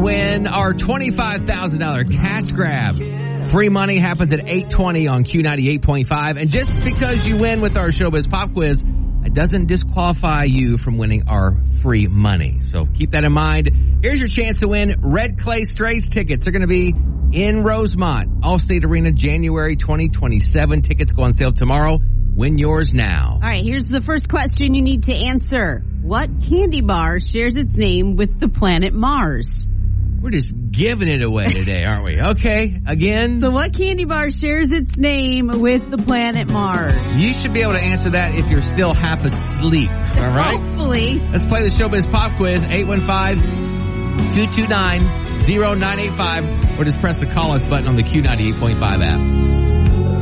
win our $25,000 cash grab. Free money happens at 8:20 on Q98.5. And just because you win with our Showbiz Pop Quiz, it doesn't disqualify you from winning our free money. So keep that in mind. Here's your chance to win Red Clay Strays tickets. They're going to be in Rosemont, Allstate Arena, January 2027. Tickets go on sale tomorrow. Win yours now. All right, here's the first question you need to answer. What candy bar shares its name with the planet Mars? We're just giving it away today, aren't we? Okay, again. So what candy bar shares its name with the planet Mars? You should be able to answer that if you're still half asleep, all right? Hopefully. Let's play the Showbiz Pop Quiz, 815-229-0985, or just press the call us button on the Q98.5 app.